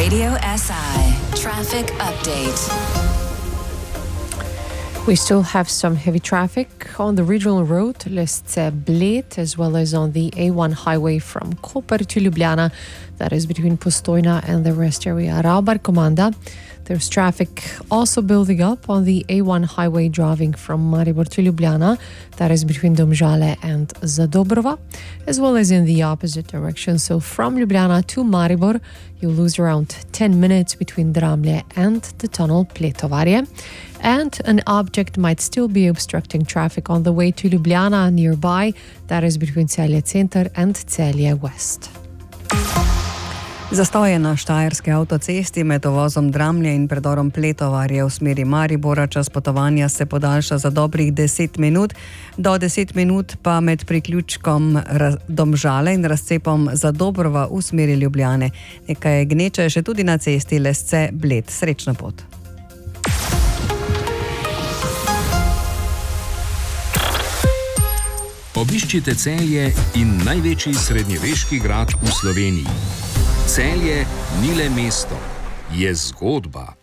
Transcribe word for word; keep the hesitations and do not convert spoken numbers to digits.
Radio S I Traffic Update. We still have some heavy traffic on the regional road, Lesce Bled, as well as on the A one highway from Koper to Ljubljana, that is between Postojna and the rest area Ravbar Komanda. There's traffic also building up on the A one highway driving from Maribor to Ljubljana, that is between Domžale and Zadobrova, as well as in the opposite direction. So from Ljubljana to Maribor, you lose around ten minutes between Dramlje and the tunnel Pletovarje. And an object might still be obstructing traffic on the way to Ljubljana nearby, that is between Celje Center and Celje West. Zastoj je na štajerski avtocesti med ovozom Dramlje in predorom Pletovarje v smeri Maribora. Čas potovanja se podaljša za dobrih deset minut, do deset minut pa med priključkom Domžale in razcepom Zadobrova v smeri Ljubljane. Nekaj gneče je še tudi na cesti Lesce Bled. Srečno pot. Obiščite Celje in največji srednjeveški grad v Sloveniji. Celje ni le mesto, je zgodba.